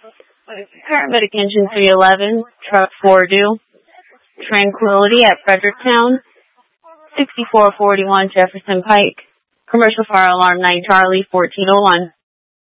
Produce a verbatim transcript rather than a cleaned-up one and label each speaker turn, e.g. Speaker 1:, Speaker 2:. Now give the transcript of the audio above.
Speaker 1: Paramedic engine three eleven, truck four due. Tranquility at Fredericktown. sixty-four forty-one Jefferson Pike. Commercial fire alarm nine Charlie fourteen oh one.